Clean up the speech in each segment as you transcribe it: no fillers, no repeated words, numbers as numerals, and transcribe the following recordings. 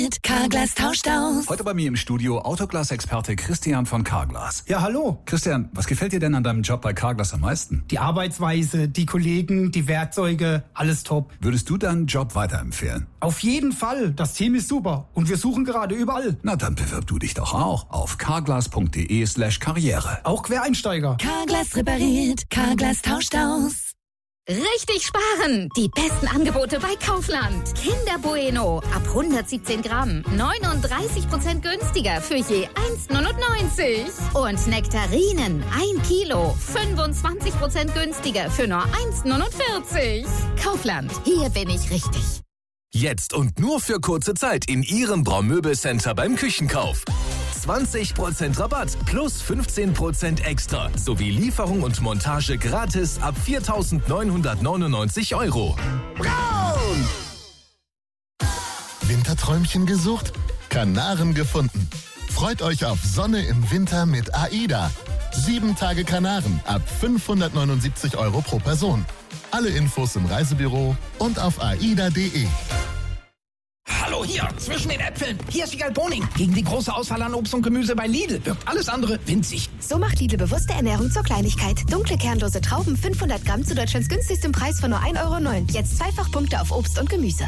Carglass tauscht aus. Heute bei mir im Studio Autoglas-Experte Christian von Carglass. Ja, hallo. Christian, was gefällt dir denn an deinem Job bei Carglass am meisten? Die Arbeitsweise, die Kollegen, die Werkzeuge, alles top. Würdest du deinen Job weiterempfehlen? Auf jeden Fall. Das Team ist super. Und wir suchen gerade überall. Na, dann bewirb du dich doch auch auf carglass.de/karriere. Auch Quereinsteiger. Carglass repariert. Carglass tauscht aus. Richtig sparen! Die besten Angebote bei Kaufland. Kinder Bueno ab 117 Gramm. 39% günstiger für je 1,99. Und Nektarinen 1 Kilo. 25% günstiger für nur 1,49. Kaufland, hier bin ich richtig. Jetzt und nur für kurze Zeit in Ihrem Braumöbelcenter beim Küchenkauf. 20% Rabatt plus 15% extra sowie Lieferung und Montage gratis ab 4.999 €. Braun! Winterträumchen gesucht? Kanaren gefunden. Freut euch auf Sonne im Winter mit AIDA. 7 Tage Kanaren ab 579 € pro Person. Alle Infos im Reisebüro und auf aida.de. Hallo, hier, zwischen den Äpfeln. Hier ist Wiegald Boning. Gegen die große Auswahl an Obst und Gemüse bei Lidl wirkt alles andere winzig. So macht Lidl bewusste Ernährung zur Kleinigkeit. Dunkle, kernlose Trauben, 500 Gramm zu Deutschlands günstigstem Preis von nur 1,09 €. Jetzt Zweifachpunkte auf Obst und Gemüse.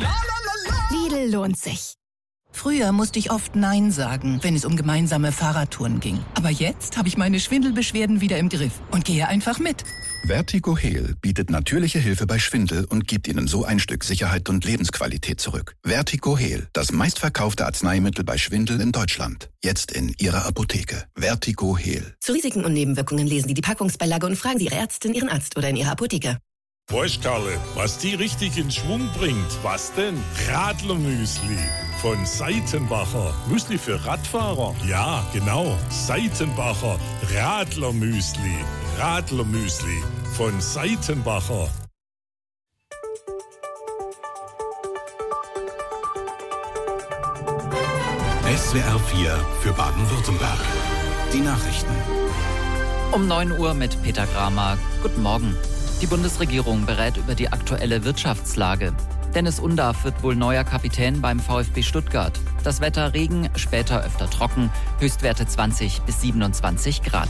Lidl lohnt sich. Früher musste ich oft Nein sagen, wenn es um gemeinsame Fahrradtouren ging. Aber jetzt habe ich meine Schwindelbeschwerden wieder im Griff und gehe einfach mit. Vertigo Heal bietet natürliche Hilfe bei Schwindel und gibt Ihnen so ein Stück Sicherheit und Lebensqualität zurück. Vertigo Heal, das meistverkaufte Arzneimittel bei Schwindel in Deutschland. Jetzt in Ihrer Apotheke. Vertigo Heal. Zu Risiken und Nebenwirkungen lesen Sie die Packungsbeilage und fragen Sie Ihre Ärztin, Ihren Arzt oder in Ihrer Apotheke. Weißt Karle, was die richtig in Schwung bringt? Was denn? Radlermüsli von Seitenbacher. Müsli für Radfahrer? Ja, genau. Seitenbacher Radlermüsli. Radlermüsli von Seitenbacher. SWR 4 für Baden-Württemberg. Die Nachrichten. Um 9 Uhr mit Peter Kramer. Guten Morgen. Die Bundesregierung berät über die aktuelle Wirtschaftslage. Dennis Undarf wird wohl neuer Kapitän beim VfB Stuttgart. Das Wetter Regen, später öfter trocken, Höchstwerte 20 bis 27 Grad.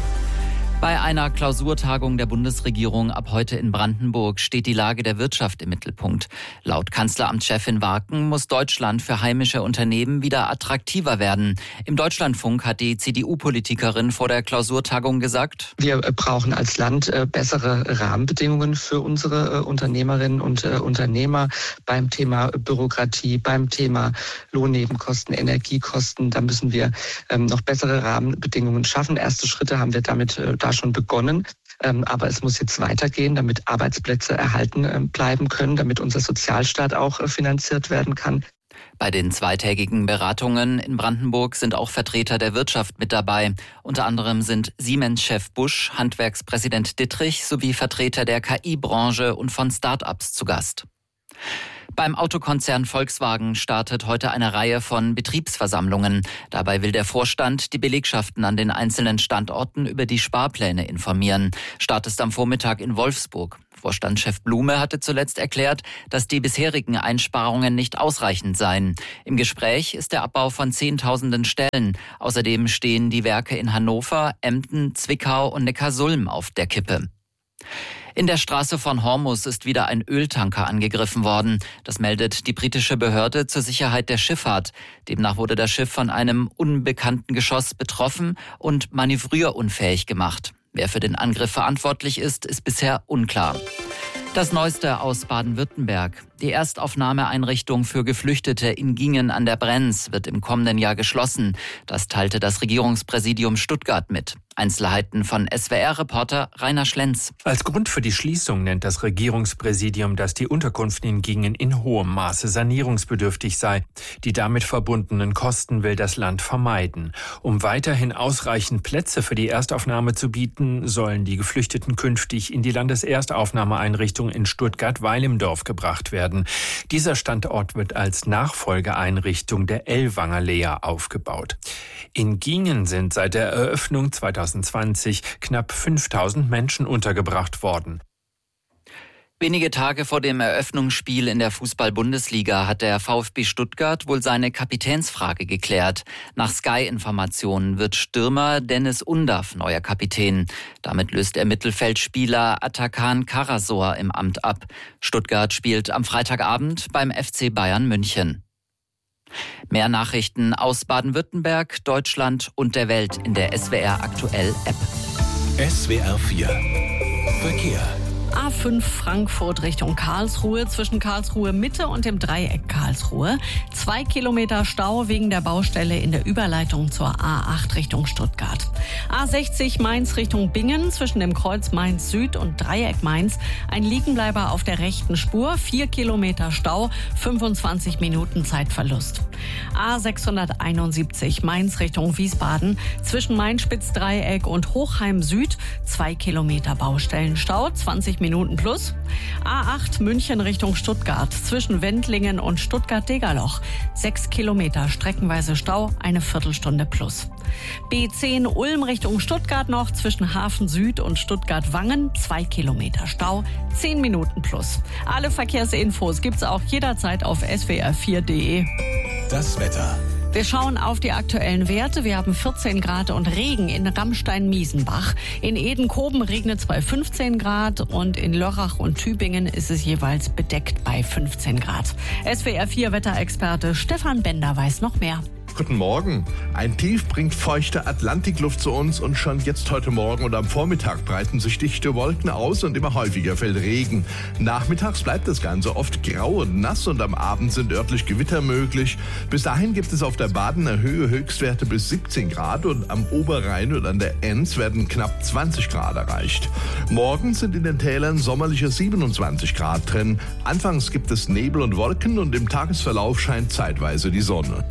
Bei einer Klausurtagung der Bundesregierung ab heute in Brandenburg steht die Lage der Wirtschaft im Mittelpunkt. Laut Kanzleramtschefin Warken muss Deutschland für heimische Unternehmen wieder attraktiver werden. Im Deutschlandfunk hat die CDU-Politikerin vor der Klausurtagung gesagt: Wir brauchen als Land bessere Rahmenbedingungen für unsere Unternehmerinnen und Unternehmer beim Thema Bürokratie, beim Thema Lohnnebenkosten, Energiekosten. Da müssen wir noch bessere Rahmenbedingungen schaffen. Erste Schritte haben wir damit da schon begonnen. Aber es muss jetzt weitergehen, damit Arbeitsplätze erhalten bleiben können, damit unser Sozialstaat auch finanziert werden kann. Bei den zweitägigen Beratungen in Brandenburg sind auch Vertreter der Wirtschaft mit dabei. Unter anderem sind Siemens-Chef Busch, Handwerkspräsident Dittrich sowie Vertreter der KI-Branche und von Start-ups zu Gast. Beim Autokonzern Volkswagen startet heute eine Reihe von Betriebsversammlungen. Dabei will der Vorstand die Belegschaften an den einzelnen Standorten über die Sparpläne informieren. Start ist am Vormittag in Wolfsburg. Vorstandschef Blume hatte zuletzt erklärt, dass die bisherigen Einsparungen nicht ausreichend seien. Im Gespräch ist der Abbau von Zehntausenden Stellen. Außerdem stehen die Werke in Hannover, Emden, Zwickau und Neckarsulm auf der Kippe. In der Straße von Hormuz ist wieder ein Öltanker angegriffen worden. Das meldet die britische Behörde zur Sicherheit der Schifffahrt. Demnach wurde das Schiff von einem unbekannten Geschoss betroffen und manövrierunfähig gemacht. Wer für den Angriff verantwortlich ist, ist bisher unklar. Das Neueste aus Baden-Württemberg. Die Erstaufnahmeeinrichtung für Geflüchtete in Gingen an der Brenz wird im kommenden Jahr geschlossen. Das teilte das Regierungspräsidium Stuttgart mit. Einzelheiten von SWR-Reporter Rainer Schlenz. Als Grund für die Schließung nennt das Regierungspräsidium, dass die Unterkunft in Gingen in hohem Maße sanierungsbedürftig sei. Die damit verbundenen Kosten will das Land vermeiden. Um weiterhin ausreichend Plätze für die Erstaufnahme zu bieten, sollen die Geflüchteten künftig in die Landeserstaufnahmeeinrichtung in Stuttgart-Weilimdorf gebracht werden. Dieser Standort wird als Nachfolgeeinrichtung der Ellwanger Lea aufgebaut. In Gingen sind seit der Eröffnung 2020 knapp 5.000 Menschen untergebracht worden. Wenige Tage vor dem Eröffnungsspiel in der Fußball-Bundesliga hat der VfB Stuttgart wohl seine Kapitänsfrage geklärt. Nach Sky-Informationen wird Stürmer Dennis Undav neuer Kapitän. Damit löst er Mittelfeldspieler Atakan Karasor im Amt ab. Stuttgart spielt am Freitagabend beim FC Bayern München. Mehr Nachrichten aus Baden-Württemberg, Deutschland und der Welt in der SWR Aktuell App. SWR 4 Verkehr. A5 Frankfurt Richtung Karlsruhe, zwischen Karlsruhe Mitte und dem Dreieck Karlsruhe. 2 Kilometer Stau wegen der Baustelle in der Überleitung zur A8 Richtung Stuttgart. A60 Mainz Richtung Bingen, zwischen dem Kreuz Mainz Süd und Dreieck Mainz. Ein Liegenbleiber auf der rechten Spur, 4 Kilometer Stau, 25 Minuten Zeitverlust. A671 Mainz Richtung Wiesbaden, zwischen Main-Spitz-Dreieck und Hochheim Süd, 2 Kilometer Baustellenstau, 20 Minuten plus. A8 München Richtung Stuttgart, zwischen Wendlingen und Stuttgart-Degerloch, 6 Kilometer streckenweise Stau, eine Viertelstunde plus. B10 Ulm Richtung Stuttgart noch, zwischen Hafen Süd und Stuttgart-Wangen, 2 Kilometer Stau, 10 Minuten plus. Alle Verkehrsinfos gibt's auch jederzeit auf swr4.de. Das Wetter. Wir schauen auf die aktuellen Werte. Wir haben 14 Grad und Regen in Ramstein-Miesenbach. In Edenkoben regnet es bei 15 Grad und in Lörrach und Tübingen ist es jeweils bedeckt bei 15 Grad. SWR4-Wetterexperte Stefan Bender weiß noch mehr. Guten Morgen. Ein Tief bringt feuchte Atlantikluft zu uns und schon jetzt heute Morgen und am Vormittag breiten sich dichte Wolken aus und immer häufiger fällt Regen. Nachmittags bleibt das Ganze oft grau und nass und am Abend sind örtlich Gewitter möglich. Bis dahin gibt es auf der Badener Höhe Höchstwerte bis 17 Grad und am Oberrhein und an der Enns werden knapp 20 Grad erreicht. Morgen sind in den Tälern sommerliche 27 Grad drin. Anfangs gibt es Nebel und Wolken und im Tagesverlauf scheint zeitweise die Sonne.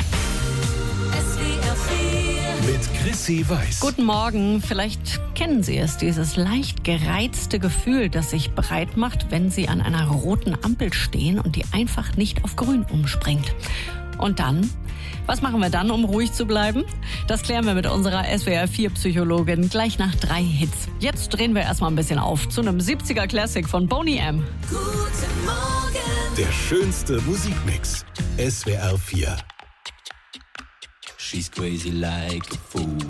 Mit Chrissy Weiß. Guten Morgen. Vielleicht kennen Sie es, dieses leicht gereizte Gefühl, das sich breit macht, wenn Sie an einer roten Ampel stehen und die einfach nicht auf grün umspringt. Und dann? Was machen wir dann, um ruhig zu bleiben? Das klären wir mit unserer SWR4-Psychologin gleich nach 3 Hits. Jetzt drehen wir erstmal ein bisschen auf zu einem 70er-Classic von Boney M. Guten Morgen. Der schönste Musikmix. SWR 4. She's crazy like a fool.